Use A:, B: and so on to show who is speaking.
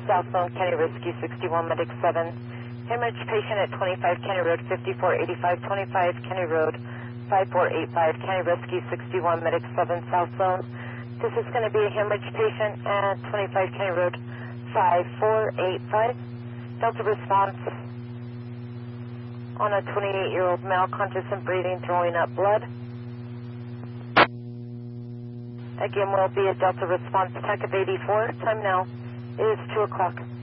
A: Southzone County Rescue 61, Medic 7. Hemorrhage patient at 25 County Road 5485, 25 County Road 5485, County Rescue 61, Medic 7, Southzone. This is going to be a hemorrhage patient at 25 County Road 5485. Delta response on a 28-year-old male, conscious and breathing, throwing up blood. Again, will be a Delta response tech of 84. Time now is 2 o'clock.